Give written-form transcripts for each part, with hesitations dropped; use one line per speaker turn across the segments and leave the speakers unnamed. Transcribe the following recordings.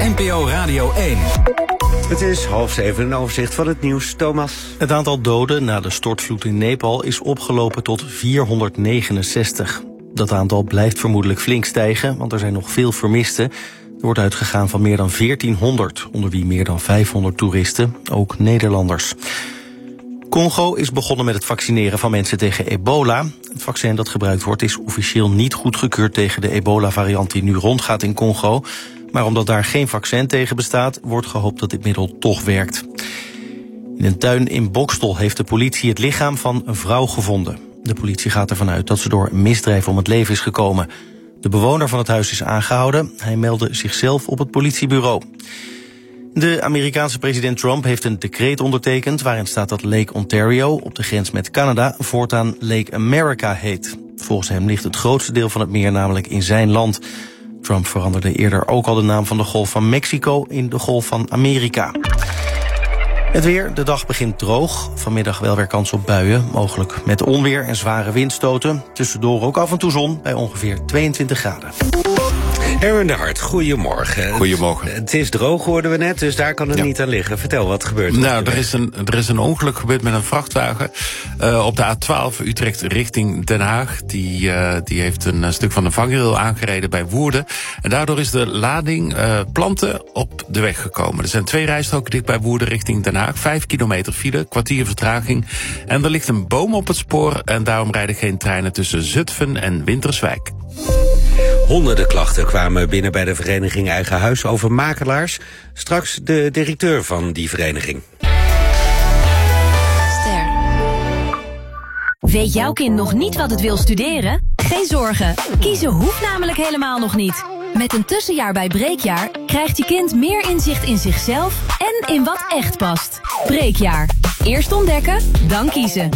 NPO Radio 1.
Het is 6:30, een overzicht van het nieuws. Thomas.
Het aantal doden na de stortvloed in Nepal is opgelopen tot 469. Dat aantal blijft vermoedelijk flink stijgen, want er zijn nog veel vermisten. Er wordt uitgegaan van meer dan 1400, onder wie meer dan 500 toeristen, ook Nederlanders. Congo is begonnen met het vaccineren van mensen tegen ebola. Het vaccin dat gebruikt wordt is officieel niet goedgekeurd tegen de ebola-variant die nu rondgaat in Congo. Maar omdat daar geen vaccin tegen bestaat, wordt gehoopt dat dit middel toch werkt. In een tuin in Boxtel heeft de politie het lichaam van een vrouw gevonden. De politie gaat ervan uit dat ze door een misdrijf om het leven is gekomen. De bewoner van het huis is aangehouden. Hij meldde zichzelf op het politiebureau. De Amerikaanse president Trump heeft een decreet ondertekend waarin staat dat Lake Ontario op de grens met Canada voortaan Lake America heet. Volgens hem ligt het grootste deel van het meer namelijk in zijn land. Trump veranderde eerder ook al de naam van de Golf van Mexico in de Golf van Amerika. Het weer, de dag begint droog. Vanmiddag wel weer kans op buien, mogelijk met onweer en zware windstoten. Tussendoor ook af en toe zon bij ongeveer 22 graden.
Erwin de Hart, goedemorgen.
Goedemorgen.
Het is droog, hoorden we net, dus daar kan het niet aan liggen. Vertel, wat gebeurt er?
Nou, er is een ongeluk gebeurd met een vrachtwagen op de A12 Utrecht richting Den Haag. Die heeft een stuk van de vangrail aangereden bij Woerden. En daardoor is de lading planten op de weg gekomen. Er zijn 2 rijstroken dicht bij Woerden richting Den Haag. 5 kilometer file, kwartier vertraging. En er ligt een boom op het spoor en daarom rijden geen treinen tussen Zutphen en Winterswijk.
Honderden klachten kwamen binnen bij de vereniging Eigen Huis over makelaars. Straks de directeur van die vereniging.
Ster. Weet jouw kind nog niet wat het wil studeren? Geen zorgen, kiezen hoeft namelijk helemaal nog niet. Met een tussenjaar bij Breekjaar krijgt je kind meer inzicht in zichzelf en in wat echt past. Breekjaar. Eerst ontdekken, dan kiezen.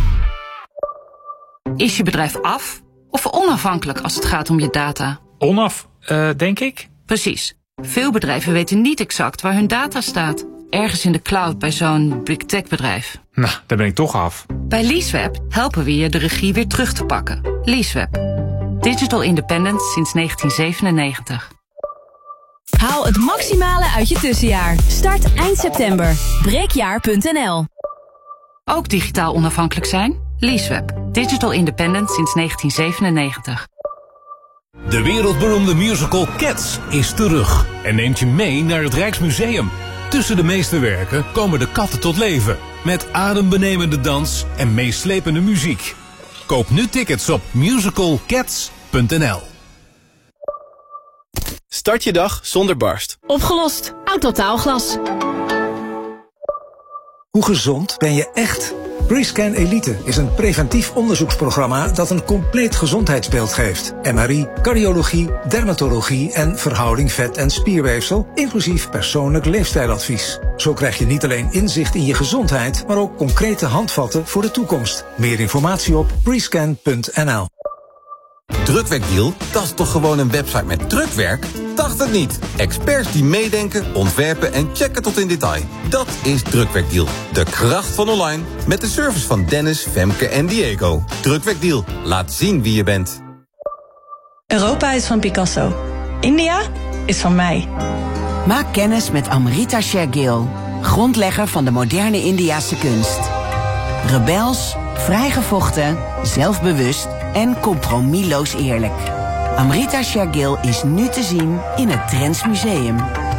Is je bedrijf af of onafhankelijk als het gaat om je data?
Denk ik.
Precies. Veel bedrijven weten niet exact waar hun data staat. Ergens in de cloud bij zo'n big tech bedrijf.
Nou, daar ben ik toch af.
Bij Leaseweb helpen we je de regie weer terug te pakken. Leaseweb. Digital independence sinds 1997.
Haal het maximale uit je tussenjaar. Start eind september. Breekjaar.nl.
Ook digitaal onafhankelijk zijn? Leaseweb. Digital independence sinds 1997.
De wereldberoemde musical Cats is terug en neemt je mee naar het Rijksmuseum. Tussen de meesterwerken komen de katten tot leven, met adembenemende dans en meeslepende muziek. Koop nu tickets op musicalcats.nl.
Start je dag zonder barst.
Opgelost. Autotaalglas.
Hoe gezond ben je echt? Prescan Elite is een preventief onderzoeksprogramma dat een compleet gezondheidsbeeld geeft. MRI, cardiologie, dermatologie en verhouding vet- en spierweefsel, inclusief persoonlijk leefstijladvies. Zo krijg je niet alleen inzicht in je gezondheid, maar ook concrete handvatten voor de toekomst. Meer informatie op prescan.nl.
Drukwerkdeal? Dat is toch gewoon een website met drukwerk? Dacht het niet. Experts die meedenken, ontwerpen en checken tot in detail. Dat is Drukwerkdeal. De kracht van online met de service van Dennis, Femke en Diego. Drukwerkdeal. Laat zien wie je bent.
Europa is van Picasso. India is van mij.
Maak kennis met Amrita Shergill, grondlegger van de moderne Indiase kunst. Rebels, vrijgevochten, zelfbewust en compromisloos eerlijk. Amrita Shergill is nu te zien in het Trends Museum.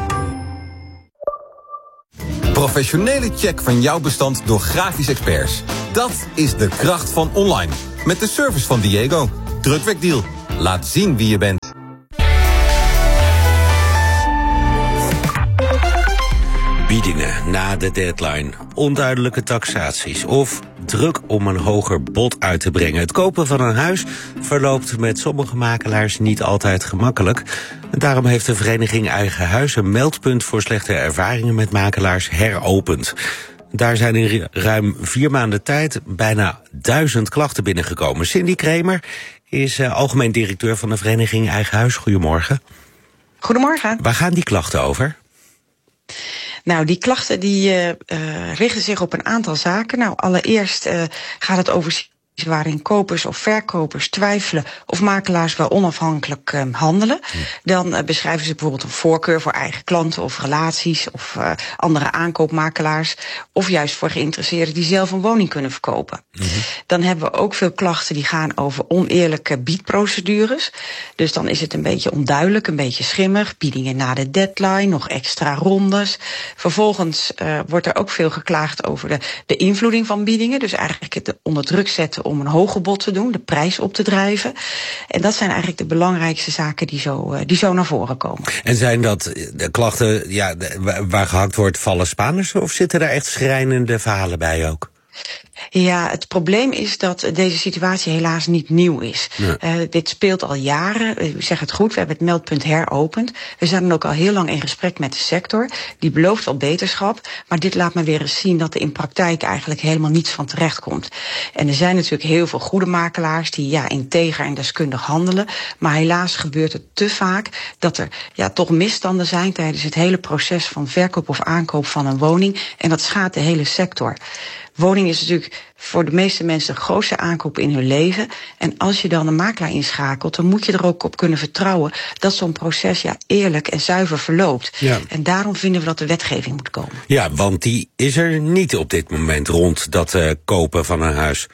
Professionele check van jouw bestand door grafisch experts. Dat is de kracht van online. Met de service van Diego. Drukwerkdeal. Laat zien wie je bent.
Biedingen na de deadline, onduidelijke taxaties of druk om een hoger bod uit te brengen. Het kopen van een huis verloopt met sommige makelaars niet altijd gemakkelijk. En daarom heeft de vereniging Eigen Huis een meldpunt voor slechte ervaringen met makelaars heropend. Daar zijn in ruim 4 maanden tijd bijna 1000 klachten binnengekomen. Cindy Kremer is algemeen directeur van de vereniging Eigen Huis. Goedemorgen.
Goedemorgen.
Waar gaan die klachten over?
Nou, die klachten die richten zich op een aantal zaken. Nou, allereerst gaat het over waarin kopers of verkopers twijfelen of makelaars wel onafhankelijk handelen. Dan beschrijven ze bijvoorbeeld een voorkeur voor eigen klanten of relaties of andere aankoopmakelaars. Of juist voor geïnteresseerden die zelf een woning kunnen verkopen. Dan hebben we ook veel klachten die gaan over oneerlijke biedprocedures. Dus dan is het een beetje onduidelijk, een beetje schimmig. Biedingen na de deadline, nog extra rondes. Vervolgens wordt er ook veel geklaagd over de invloeding van biedingen. Dus eigenlijk het onder druk zetten om een hoger bod te doen, de prijs op te drijven. En dat zijn eigenlijk de belangrijkste zaken die zo naar voren komen.
En zijn dat de klachten waar gehakt wordt, vallen Spaanders? Of zitten daar echt schrijnende verhalen bij ook?
Ja, het probleem is dat deze situatie helaas niet nieuw is. Ja. Dit speelt al jaren. U zegt het goed, we hebben het meldpunt heropend. We zijn dan ook al heel lang in gesprek met de sector. Die belooft al beterschap. Maar dit laat me weer eens zien dat er in praktijk eigenlijk helemaal niets van terecht komt. En er zijn natuurlijk heel veel goede makelaars die integer en deskundig handelen. Maar helaas gebeurt het te vaak dat er toch misstanden zijn tijdens het hele proces van verkoop of aankoop van een woning. En dat schaadt de hele sector. Woning is natuurlijk voor de meeste mensen de grootste aankoop in hun leven. En als je dan een makelaar inschakelt, dan moet je er ook op kunnen vertrouwen dat zo'n proces eerlijk en zuiver verloopt. Ja. En daarom vinden we dat de wetgeving moet komen.
Ja, want die is er niet op dit moment rond dat kopen van een huis.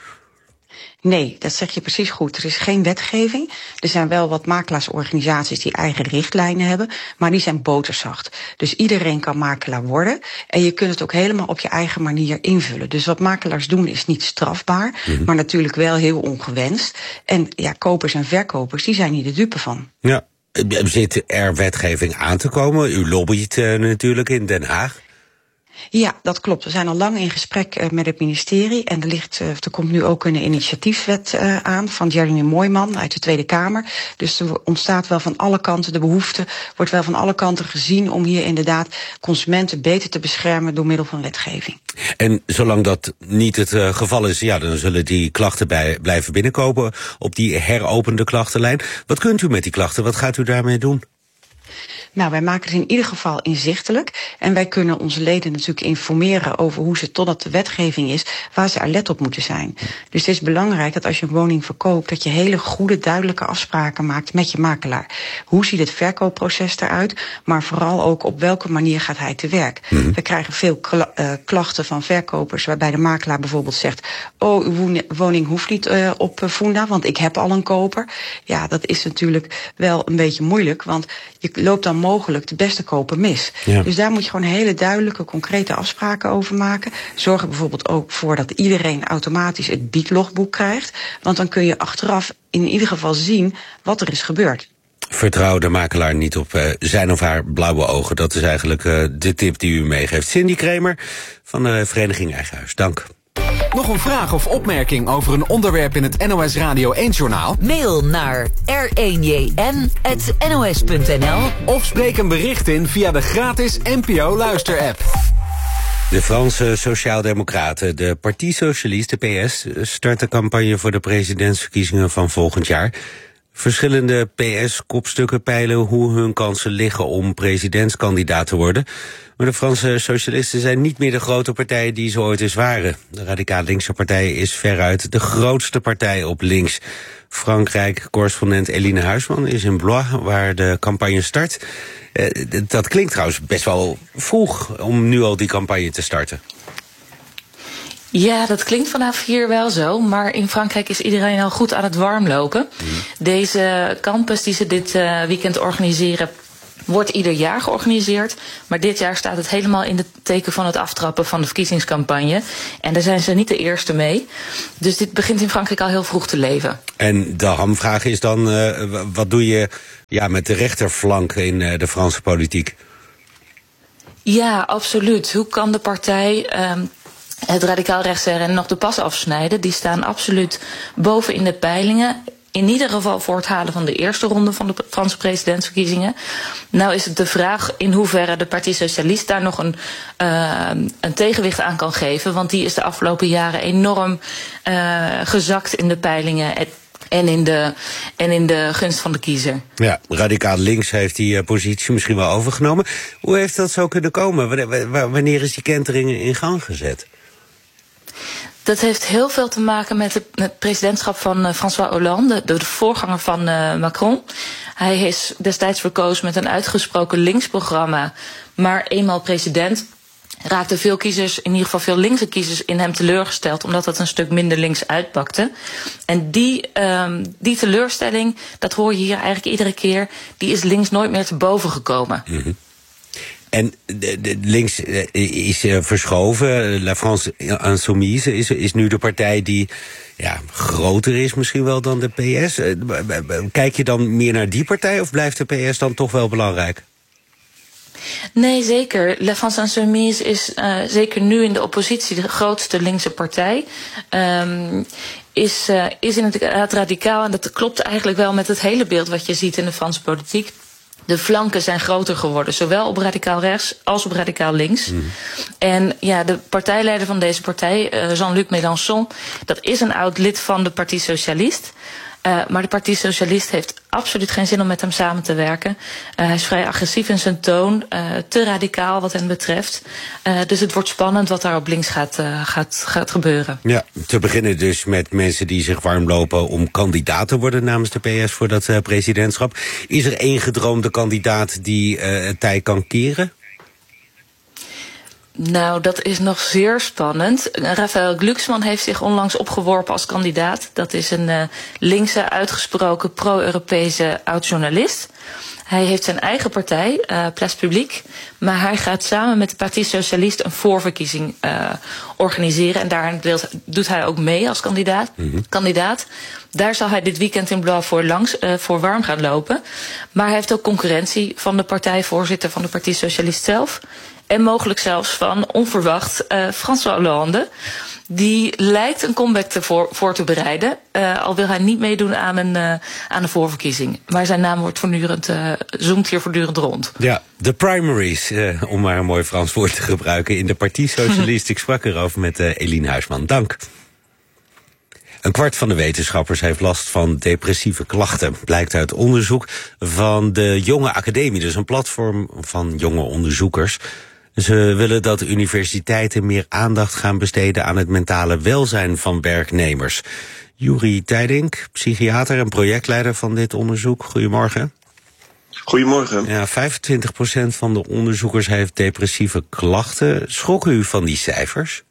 Nee, dat zeg je precies goed. Er is geen wetgeving. Er zijn wel wat makelaarsorganisaties die eigen richtlijnen hebben, maar die zijn boterzacht. Dus iedereen kan makelaar worden en je kunt het ook helemaal op je eigen manier invullen. Dus wat makelaars doen is niet strafbaar, maar natuurlijk wel heel ongewenst. En kopers en verkopers, die zijn hier de dupe van.
Ja, zit er wetgeving aan te komen? U lobbyt natuurlijk in Den Haag.
Ja, dat klopt. We zijn al lang in gesprek met het ministerie. En er komt nu ook een initiatiefwet aan van Jeremy Mooijman uit de Tweede Kamer. Dus er ontstaat wel van alle kanten de behoefte, wordt wel van alle kanten gezien om hier inderdaad consumenten beter te beschermen door middel van wetgeving.
En zolang dat niet het geval is, dan zullen die klachten blijven binnenkomen op die heropende klachtenlijn. Wat kunt u met die klachten? Wat gaat u daarmee doen?
Nou, wij maken het in ieder geval inzichtelijk. En wij kunnen onze leden natuurlijk informeren over hoe ze, totdat de wetgeving is, waar ze alert op moeten zijn. Dus het is belangrijk dat als je een woning verkoopt, dat je hele goede, duidelijke afspraken maakt met je makelaar. Hoe ziet het verkoopproces eruit? Maar vooral ook op welke manier gaat hij te werk. We krijgen veel klachten van verkopers waarbij de makelaar bijvoorbeeld zegt: oh, uw woning hoeft niet op Funda, want ik heb al een koper. Ja, dat is natuurlijk wel een beetje moeilijk, want je loopt dan mogelijk de beste koper mis. Ja. Dus daar moet je gewoon hele duidelijke, concrete afspraken over maken. Zorg er bijvoorbeeld ook voor dat iedereen automatisch het biedlogboek krijgt. Want dan kun je achteraf in ieder geval zien wat er is gebeurd.
Vertrouw de makelaar niet op zijn of haar blauwe ogen. Dat is eigenlijk de tip die u meegeeft. Cindy Kremer van de Vereniging Eigen Huis. Dank.
Nog een vraag of opmerking over een onderwerp in het NOS Radio 1-journaal?
Mail naar r1jn@nos.nl
of spreek een bericht in via de gratis NPO Luister-app.
De Franse Sociaaldemocraten, de Parti Socialiste, de PS, start de campagne voor de presidentsverkiezingen van volgend jaar. Verschillende PS-kopstukken peilen hoe hun kansen liggen om presidentskandidaat te worden. Maar de Franse socialisten zijn niet meer de grote partij die ze ooit eens waren. De radicaal linkse partij is veruit de grootste partij op links. Frankrijk-correspondent Eline Huisman is in Blois, waar de campagne start. Dat klinkt trouwens best wel vroeg om nu al die campagne te starten.
Ja, dat klinkt vanaf hier wel zo, maar in Frankrijk is iedereen al goed aan het warmlopen. Deze campus die ze dit weekend organiseren wordt ieder jaar georganiseerd. Maar dit jaar staat het helemaal in het teken van het aftrappen van de verkiezingscampagne. En daar zijn ze niet de eerste mee. Dus dit begint in Frankrijk al heel vroeg te leven.
En de hamvraag is dan, wat doe je met de rechterflank in de Franse politiek?
Ja, absoluut. Hoe kan de partij het radicaal rechtse RN nog de pas afsnijden? Die staan absoluut boven in de peilingen. In ieder geval voor het halen van de eerste ronde van de Franse presidentsverkiezingen. Nou is het de vraag in hoeverre de Parti Socialiste daar nog een tegenwicht aan kan geven. Want die is de afgelopen jaren enorm gezakt in de peilingen en in de gunst van de kiezer.
Ja, radicaal links heeft die positie misschien wel overgenomen. Hoe heeft dat zo kunnen komen? Wanneer is die kentering in gang gezet?
Dat heeft heel veel te maken met het presidentschap van François Hollande, de voorganger van Macron. Hij is destijds verkozen met een uitgesproken linksprogramma, maar eenmaal president raakten veel kiezers, in ieder geval veel linkse kiezers, in hem teleurgesteld, omdat dat een stuk minder links uitpakte. En die teleurstelling, dat hoor je hier eigenlijk iedere keer, die is links nooit meer te boven gekomen.
Mm-hmm. En de links is verschoven. La France Insoumise is nu de partij die groter is misschien wel dan de PS. Kijk je dan meer naar die partij of blijft de PS dan toch wel belangrijk?
Nee, zeker. La France Insoumise is zeker nu in de oppositie de grootste linkse partij. Is inderdaad radicaal en dat klopt eigenlijk wel met het hele beeld wat je ziet in de Franse politiek. De flanken zijn groter geworden, zowel op radicaal rechts als op radicaal links. Mm. En de partijleider van deze partij, Jean-Luc Mélenchon, dat is een oud lid van de Parti Socialiste. Maar de Parti Socialiste heeft absoluut geen zin om met hem samen te werken. Hij is vrij agressief in zijn toon, te radicaal wat hen betreft. Dus het wordt spannend wat daar op links gaat gebeuren. Ja,
te beginnen dus met mensen die zich warm lopen om kandidaat te worden namens de PS voor dat presidentschap. Is er één gedroomde kandidaat die het tij kan keren?
Nou, dat is nog zeer spannend. Raphaël Glucksmann heeft zich onlangs opgeworpen als kandidaat. Dat is een linkse, uitgesproken pro-Europese oud-journalist. Hij heeft zijn eigen partij, Place Publique, maar hij gaat samen met de Parti Socialiste een voorverkiezing organiseren. En daarin doet hij ook mee als kandidaat. Daar zal hij dit weekend in Blois voor warm gaan lopen. Maar hij heeft ook concurrentie van de partijvoorzitter van de Parti Socialiste zelf. En mogelijk zelfs van, onverwacht, François Hollande. Die lijkt een comeback voor te bereiden. Al wil hij niet meedoen aan een voorverkiezing. Maar zijn naam wordt zoomt hier voortdurend rond.
Ja, de primaries, om maar een mooi Frans woord te gebruiken, in de Parti Socialiste. Ik sprak erover met Eline Huisman. Dank. Een kwart van de wetenschappers heeft last van depressieve klachten. Blijkt uit onderzoek van de Jonge Academie. Dus een platform van jonge onderzoekers. Ze willen dat universiteiten meer aandacht gaan besteden aan het mentale welzijn van werknemers. Juri Tijdink, psychiater en projectleider van dit onderzoek. Goedemorgen.
Goedemorgen.
Ja, 25% van de onderzoekers heeft depressieve klachten. Schrok u van die cijfers?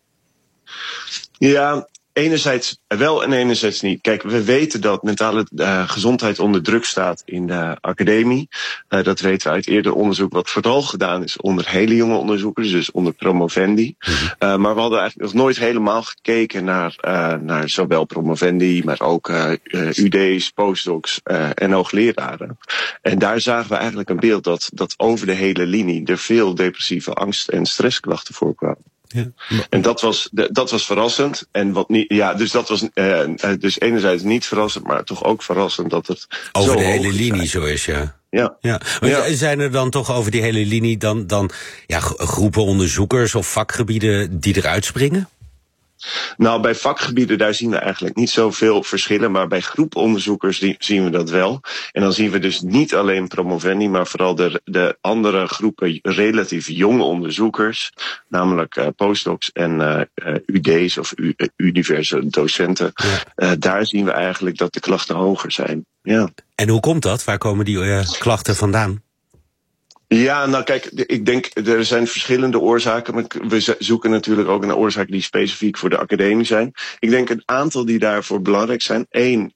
Ja, enerzijds wel en enerzijds niet. Kijk, we weten dat mentale gezondheid onder druk staat in de academie. Dat weten we uit eerder onderzoek wat vooral gedaan is onder hele jonge onderzoekers, dus onder promovendi. Maar we hadden eigenlijk nog nooit helemaal gekeken naar zowel promovendi, maar ook UD's, postdocs en hoogleraren. En daar zagen we eigenlijk een beeld dat over de hele linie er veel depressieve angst- en stressklachten voorkwamen. Ja. En dat was verrassend. En wat niet, dus dat was dus enerzijds niet verrassend, maar toch ook verrassend dat het
over
zo
de hele linie
zijn.
Zo is, ja.
Ja.
Maar zijn er dan toch over die hele linie dan groepen onderzoekers of vakgebieden die eruit springen?
Nou, bij vakgebieden daar zien we eigenlijk niet zoveel verschillen, maar bij groeponderzoekers zien we dat wel. En dan zien we dus niet alleen promovendi, maar vooral de andere groepen relatief jonge onderzoekers, namelijk postdocs en UD's of universele docenten. Ja. Daar zien we eigenlijk dat de klachten hoger zijn. Ja.
En hoe komt dat? Waar komen die klachten vandaan?
Ja, nou kijk, ik denk er zijn verschillende oorzaken. Maar we zoeken natuurlijk ook naar oorzaken die specifiek voor de academie zijn. Ik denk een aantal die daarvoor belangrijk zijn. Eén,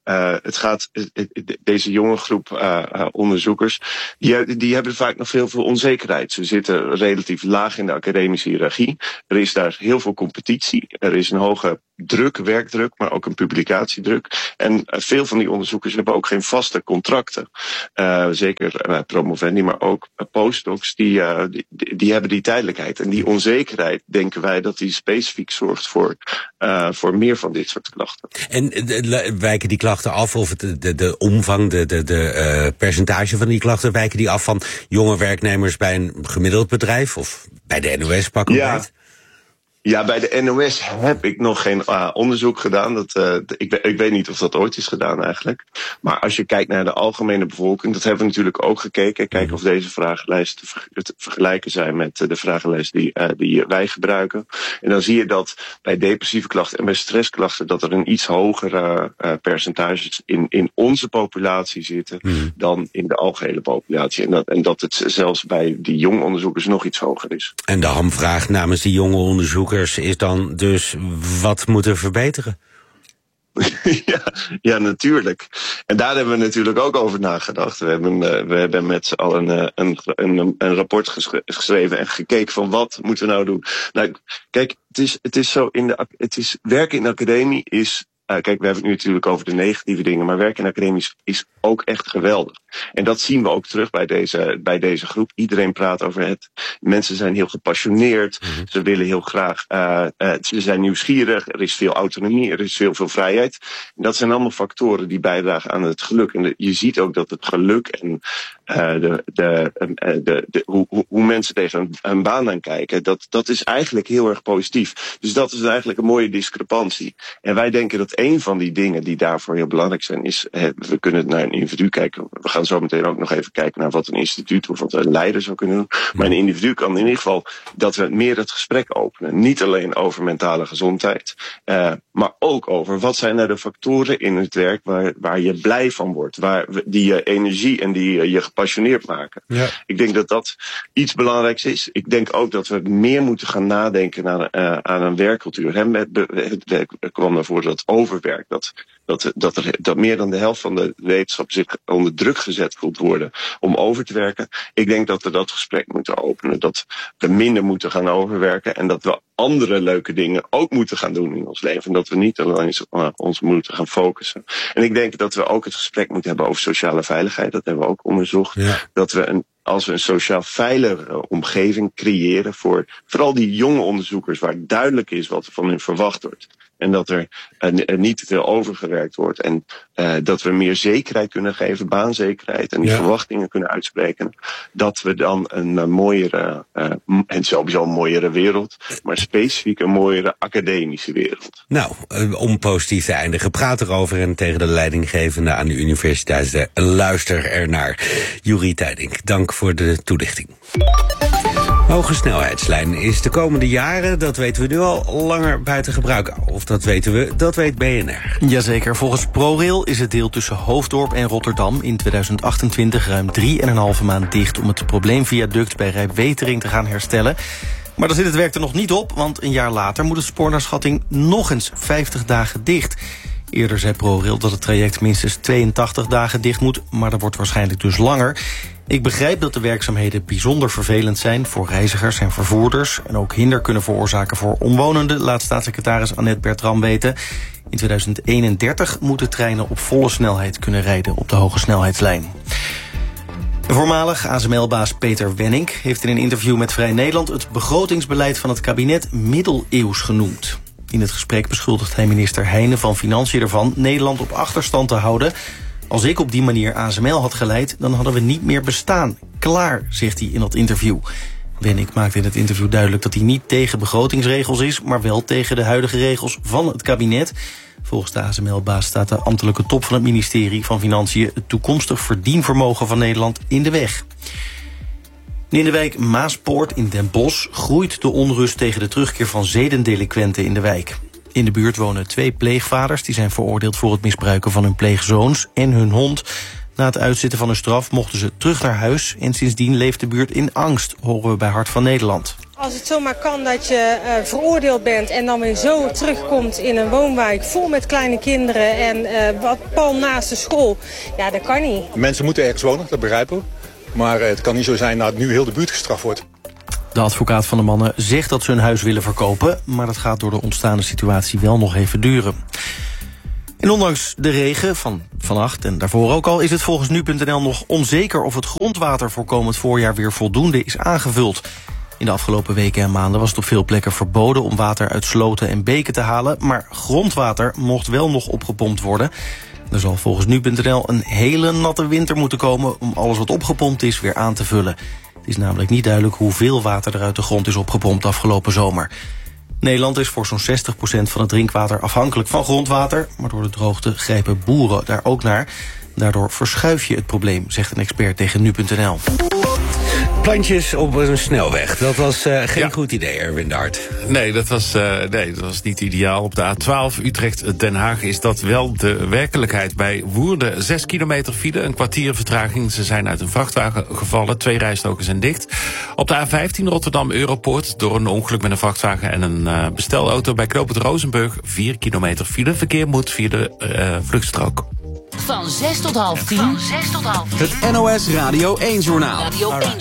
deze jonge groep onderzoekers, die hebben vaak nog veel onzekerheid. Ze zitten relatief laag in de academische hiërarchie. Er is daar heel veel competitie. Er is een hoge werkdruk, maar ook een publicatiedruk. En veel van die onderzoekers hebben ook geen vaste contracten. Zeker promovendi, maar ook postdocs, die hebben die tijdelijkheid. En die onzekerheid, denken wij, dat die specifiek zorgt voor meer van dit soort klachten.
En wijken die klachten af, of de omvang, de percentage van die klachten, wijken die af van jonge werknemers bij een gemiddeld bedrijf? Of bij de NOS pakken we het?
Ja, bij de NOS heb ik nog geen onderzoek gedaan. Ik weet niet of dat ooit is gedaan eigenlijk. Maar als je kijkt naar de algemene bevolking, dat hebben we natuurlijk ook gekeken. Kijken of deze vragenlijsten te vergelijken zijn met de vragenlijst die wij gebruiken. En dan zie je dat bij depressieve klachten en bij stressklachten dat er een iets hogere percentages in onze populatie zitten dan in de algehele populatie. En dat het zelfs bij die jonge onderzoekers nog iets hoger is.
En de hamvraag namens die jonge onderzoekers is dan dus, wat moet er verbeteren?
Ja, natuurlijk. En daar hebben we natuurlijk ook over nagedacht. We hebben met z'n allen een rapport geschreven en gekeken van wat moeten we nou doen. Nou, kijk, het is zo werken in de academie is. Kijk, we hebben het nu natuurlijk over de negatieve dingen, maar werken in de academie is ook echt geweldig. En dat zien we ook terug bij deze groep. Iedereen praat over het. Mensen zijn heel gepassioneerd. Ze willen heel graag. Ze zijn nieuwsgierig. Er is veel autonomie. Er is veel vrijheid. En dat zijn allemaal factoren die bijdragen aan het geluk. En je ziet ook dat het geluk en hoe mensen tegen een baan aan kijken, dat is eigenlijk heel erg positief. Dus dat is eigenlijk een mooie discrepantie. En wij denken dat een van die dingen die daarvoor heel belangrijk zijn is, we kunnen naar een individu kijken. We gaan zo meteen ook nog even kijken naar wat een instituut of wat een leider zou kunnen doen. Maar een individu kan in ieder geval dat we meer het gesprek openen. Niet alleen over mentale gezondheid, maar ook over wat zijn er de factoren in het werk waar je blij van wordt. Die je energie en die je gepassioneerd maken. Ja. Ik denk dat dat iets belangrijks is. Ik denk ook dat we meer moeten gaan nadenken aan een werkcultuur. Er kwam naar voren dat overwerk, dat meer dan de helft van de wetenschap zich onder druk gezet voelt worden om over te werken. Ik denk dat we dat gesprek moeten openen. Dat we minder moeten gaan overwerken en dat we andere leuke dingen ook moeten gaan doen in ons leven. En dat we niet alleen ons moeten gaan focussen. En ik denk dat we ook het gesprek moeten hebben over sociale veiligheid. Dat hebben we ook onderzocht. Ja. Dat we als we een sociaal veilige omgeving creëren voor vooral die jonge onderzoekers waar duidelijk is wat er van hen verwacht wordt. En dat er niet te veel overgewerkt wordt. En dat we meer zekerheid kunnen geven, baanzekerheid. En die verwachtingen kunnen uitspreken. Dat we dan een mooiere, en sowieso een mooiere wereld. Maar specifiek een mooiere academische wereld.
Nou, om positief te eindigen, praat erover en tegen de leidinggevende aan de universiteit. Luister ernaar. Juri Tijdink, dank voor de toelichting. Hoge snelheidslijn is de komende jaren, dat weten we nu al, langer buiten gebruik. Of dat weten we, dat weet BNR.
Jazeker, volgens ProRail is het deel tussen Hoofddorp en Rotterdam in 2028 ruim 3,5 maand dicht om het probleemviaduct bij Rijwetering te gaan herstellen. Maar daar zit het werk er nog niet op, want een jaar later moet het spoor naar schatting nog eens 50 dagen dicht. Eerder zei ProRail dat het traject minstens 82 dagen dicht moet, maar dat wordt waarschijnlijk dus langer. Ik begrijp dat de werkzaamheden bijzonder vervelend zijn voor reizigers en vervoerders en ook hinder kunnen veroorzaken voor omwonenden, laat staatssecretaris Annette Bertram weten. In 2031 moeten treinen op volle snelheid kunnen rijden op de hoge snelheidslijn. De voormalig ASML-baas Peter Wenninck heeft in een interview met Vrij Nederland het begrotingsbeleid van het kabinet middeleeuws genoemd. In het gesprek beschuldigt hij minister Heijnen van Financiën ervan Nederland op achterstand te houden. Als ik op die manier ASML had geleid, dan hadden we niet meer bestaan. Klaar, zegt hij in dat interview. Wenninck maakte in het interview duidelijk dat hij niet tegen begrotingsregels is, maar wel tegen de huidige regels van het kabinet. Volgens de ASML-baas staat de ambtelijke top van het ministerie van Financiën het toekomstig verdienvermogen van Nederland in de weg. In de wijk Maaspoort in Den Bosch groeit de onrust tegen de terugkeer van zedendelinquenten in de wijk. In de buurt wonen 2 pleegvaders die zijn veroordeeld voor het misbruiken van hun pleegzoons en hun hond. Na het uitzitten van hun straf mochten ze terug naar huis en sindsdien leeft de buurt in angst, horen we bij Hart van Nederland.
Als het zomaar kan dat je veroordeeld bent en dan weer zo terugkomt in een woonwijk vol met kleine kinderen en wat pal naast de school, ja, dat kan niet.
Mensen moeten ergens wonen, dat begrijpen we. Maar het kan niet zo zijn dat nu heel de buurt gestraft wordt.
De advocaat van de mannen zegt dat ze hun huis willen verkopen, maar dat gaat door de ontstaande situatie wel nog even duren. En ondanks de regen van vannacht en daarvoor ook al is het volgens nu.nl nog onzeker of het grondwater voor komend voorjaar weer voldoende is aangevuld. In de afgelopen weken en maanden was het op veel plekken verboden om water uit sloten en beken te halen, maar grondwater mocht wel nog opgepompt worden. Er zal volgens nu.nl een hele natte winter moeten komen om alles wat opgepompt is weer aan te vullen. Het is namelijk niet duidelijk hoeveel water er uit de grond is opgepompt afgelopen zomer. Nederland is voor zo'n 60% van het drinkwater afhankelijk van grondwater. Maar door de droogte grijpen boeren daar ook naar. Daardoor verschuif je het probleem, zegt een expert tegen nu.nl.
Plantjes op een snelweg, dat was geen goed idee, Erwin de Hart.
Nee, dat was niet ideaal. Op de A12 Utrecht-Den Haag is dat wel de werkelijkheid. Bij Woerden 6 kilometer file, een kwartier vertraging. Ze zijn uit een vrachtwagen gevallen, 2 rijstroken zijn dicht. Op de A15 Rotterdam-Europoort door een ongeluk met een vrachtwagen en een bestelauto. Bij knooppunt Rozenburg 4 kilometer file. Verkeer moet via de vluchtstrook.
Van 6 tot half 10.
Het NOS Radio 1-journaal.